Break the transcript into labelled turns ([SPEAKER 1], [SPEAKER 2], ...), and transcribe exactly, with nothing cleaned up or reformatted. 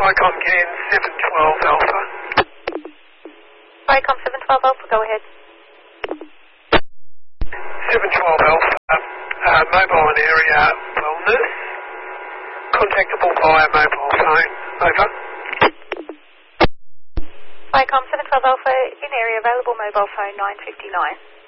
[SPEAKER 1] Vicom Can seven twelve Alpha.
[SPEAKER 2] Vicom seven twelve Alpha, go ahead.
[SPEAKER 1] seven twelve Alpha, uh, mobile and area wellness, contactable via mobile phone, over.
[SPEAKER 2] Vicom seven twelve Alpha, in area available mobile phone nine fifty-nine.